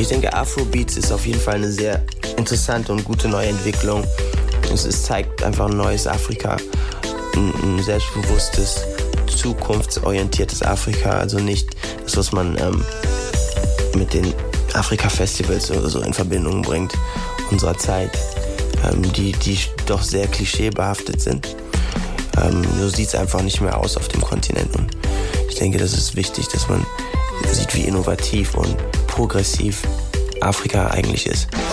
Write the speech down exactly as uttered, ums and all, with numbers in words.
Ich denke, Afrobeats ist auf jeden Fall eine sehr interessante und gute neue Entwicklung. Es, es zeigt einfach ein neues Afrika, ein, ein selbstbewusstes, zukunftsorientiertes Afrika. Also nicht das, was man ähm, mit den Afrika-Festivals oder so in Verbindung bringt unserer Zeit, ähm, die, die doch sehr klischeebehaftet sind. Ähm, so sieht es einfach nicht mehr aus auf dem Kontinent. Und ich denke, das ist wichtig, dass man sieht, wie innovativ und progressiv Afrika eigentlich ist.